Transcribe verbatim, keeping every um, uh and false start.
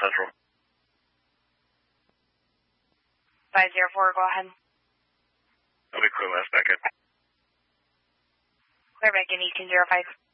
Central. five zero four, go ahead. I'll be clear last back in. Clear back in, Eastern zero five.